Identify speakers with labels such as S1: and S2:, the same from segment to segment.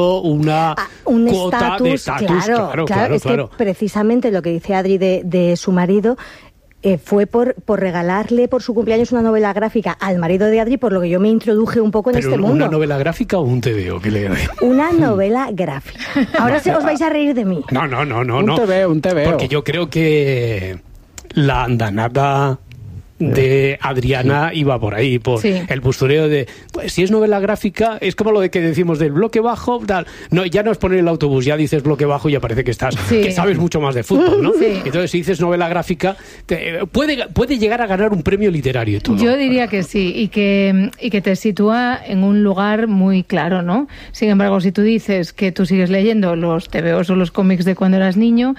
S1: un estatus, claro. Es que precisamente lo que dice Adri de su marido fue por regalarle por su cumpleaños una novela gráfica al marido de Adri, por lo que yo me introduje un poco en este mundo.
S2: ¿Una novela gráfica o un TVO?
S1: Una novela gráfica. Ahora os vais a reír de mí.
S2: No.
S3: Un TVO.
S2: Porque yo creo que la andanada de Adriana iba por ahí, por el postureo de, pues si es novela gráfica, es como lo de que decimos del bloque bajo, tal. No, ya no es poner el autobús, ya dices bloque bajo y ya parece que que sabes mucho más de fútbol, ¿no? Sí. Entonces, si dices novela gráfica, puede llegar a ganar un premio literario y todo.
S4: Yo diría que sí, y que te sitúa en un lugar muy claro, ¿no? Sin embargo, si tú dices que tú sigues leyendo los TVOs o los cómics de cuando eras niño,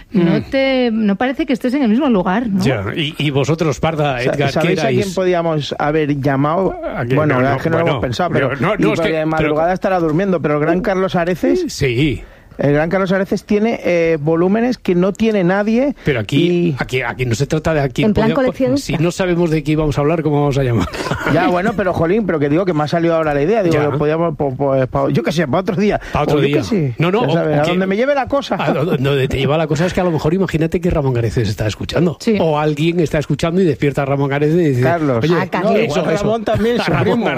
S4: no parece que estés en el mismo lugar, ¿no?
S2: Ya, y vosotros, Parda, Edgar,
S3: ¿sabéis a quién podíamos haber llamado? Bueno, la verdad es que no lo hemos pensado, pero de madrugada estará durmiendo, pero el gran Carlos Areces...
S2: Sí.
S3: El gran Carlos Areces tiene volúmenes que no tiene nadie.
S2: Pero aquí no se trata de aquí.
S1: En plan coleccionista.
S2: Si no sabemos de qué íbamos a hablar, ¿cómo vamos a llamar?
S3: Ya, bueno, pero jolín, pero que digo que me ha salido ahora la idea. Digo, podíamos, yo qué sé, para otro día.
S2: Para otro día.
S3: A donde me lleve la cosa.
S2: A donde te lleva la cosa es que a lo mejor imagínate que Ramón Areces está escuchando. Sí. O alguien está escuchando y despierta a Ramón Areces y dice...
S3: Carlos.
S2: Oye,
S3: Carlos. Ramón también.
S2: A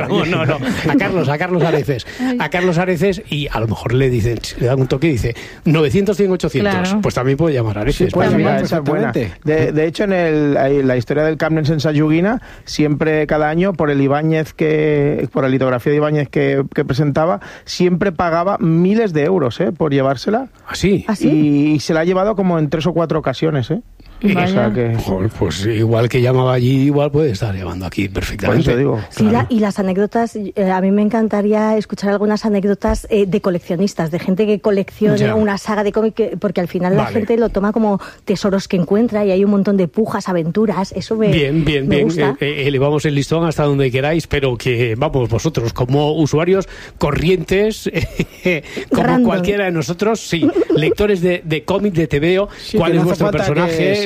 S2: Carlos Areces. A Carlos Areces, y a lo mejor le dicen, le dan un toque y dice 900, 100, 800. Claro. Pues también puede llamar a Areces.
S3: Sí, pues mira, esa es buena. De hecho, en la historia del Camp en Sayuguina, siempre cada año, por la litografía de Ibáñez que presentaba, siempre pagaba miles de euros por llevársela.
S2: ¿Ah, sí?
S3: Y se la ha llevado como en 3 o 4 ocasiones, O sea que...
S2: Joder, pues igual que llamaba allí, igual puede estar llamando aquí perfectamente.
S3: Por eso digo.
S1: Sí, claro. Y las anécdotas, a mí me encantaría escuchar algunas anécdotas de coleccionistas, de gente que colecciona una saga de cómic, porque al final la gente lo toma como tesoros que encuentra y hay un montón de pujas, aventuras, eso me gusta.
S2: Elevamos el listón hasta donde queráis, pero que, vamos, vosotros como usuarios corrientes, como
S1: Random.
S2: Cualquiera de nosotros, lectores de cómic, de TVO, ¿cuál es vuestro personaje?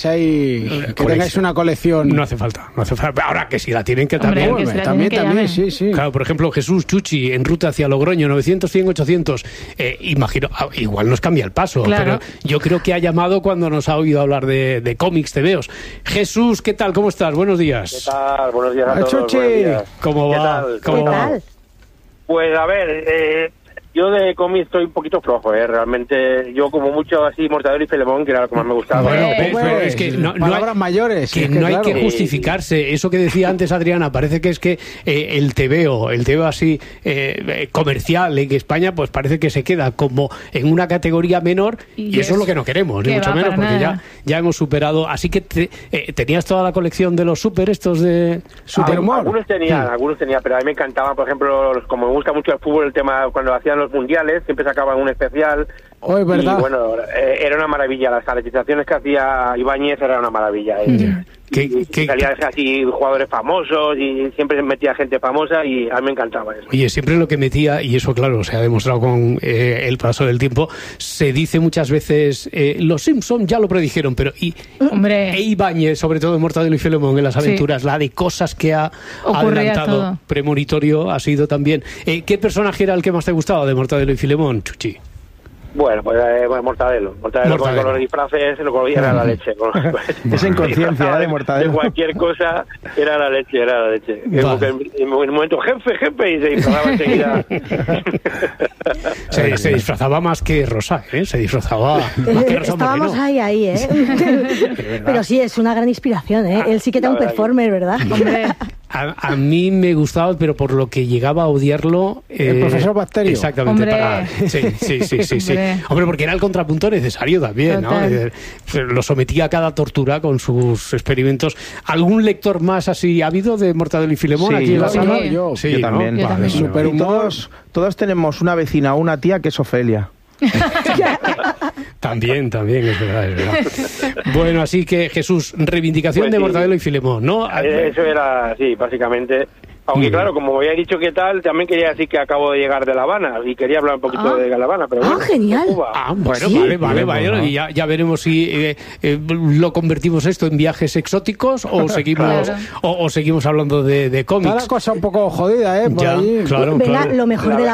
S3: Que tengáis una colección.
S2: No hace falta. Ahora que si la tienen que también.
S3: También, sí.
S2: Claro, por ejemplo, Jesús Chuchi en ruta hacia Logroño, 900, 100, 800. Imagino, igual nos cambia el paso, pero yo creo que ha llamado cuando nos ha oído hablar de cómics, TVOs. Jesús, ¿qué tal? ¿Cómo estás? Buenos días.
S5: ¿Qué tal? Buenos días a todos.
S3: Chuchi.
S5: Buenos días.
S2: ¿Cómo va?
S1: ¿Qué tal?
S5: Pues a ver, yo de cómics estoy un poquito flojo, realmente. Yo como mucho así Mortadelo y Filemón, que era lo que más me gustaba.
S2: Bueno, pero es que no
S3: palabras mayores.
S2: Que no hay que justificarse. Eso que decía antes Adriana, parece que es que el TVO así comercial en España, pues parece que se queda como en una categoría menor y eso es lo que no queremos, ni mucho menos, porque ya hemos superado. Así que tenías toda la colección de los estos de Superhumor.
S5: Algunos tenía, pero a mí me encantaban, por ejemplo, como me gusta mucho el fútbol, el tema cuando hacían los mundiales, siempre sacaban un especial.
S3: ¿verdad?
S5: Y bueno, era una maravilla. Las caracterizaciones que hacía Ibáñez era una maravilla. Salían así jugadores famosos y siempre metía gente famosa y a mí me encantaba eso.
S2: Oye, siempre lo que metía, y eso claro, se ha demostrado con el paso del tiempo, se dice muchas veces, los Simpson ya lo predijeron, pero Ibáñez, sobre todo en Mortadelo y Filemón, en las aventuras, la de cosas que ha adelantado premonitorio ha sido también. ¿Qué personaje era el que más te gustaba de Mortadelo y Filemón, Chuchi?
S5: Bueno, pues Mortadelo con los disfraces, lo que era la leche.
S3: Esa inconsciencia de Mortadelo.
S5: De cualquier cosa era la leche. Vale. En un momento, jefe, y se disfrazaba enseguida.
S2: Se disfrazaba más que Rosa, Se disfrazaba más que Rosa.
S1: Estábamos ahí, Pero sí, es una gran inspiración, Él sí que era un performer, ¿verdad?
S4: Hombre.
S2: A mí me gustaba, pero por lo que llegaba a odiarlo...
S3: el profesor Bacterio.
S2: Exactamente. Sí. Hombre, porque era el contrapunto necesario también, total, ¿no? Lo sometía a cada tortura con sus experimentos. ¿Algún lector más así ha habido de Mortadelo y Filemón aquí en la sala?
S3: Yo también.
S4: Yo también.
S3: Superhumor. Todos tenemos una vecina, una tía que es Ofelia.
S2: También, es verdad. Bueno, así que Jesús, reivindicación de Mortadelo y Filemón, ¿no?
S5: Eso era, básicamente. Aunque claro, como había dicho que tal, también quería decir que acabo de llegar de La Habana y quería hablar un poquito de La Habana, pero bueno,
S1: genial.
S5: Cuba.
S2: Bueno, ¿sí? Vale. Y ya veremos si lo convertimos esto en viajes exóticos o seguimos o seguimos hablando de cómics.
S3: Está la cosa un poco jodida, por
S2: ya,
S3: allí.
S2: Claro.
S1: Venga, lo mejor de la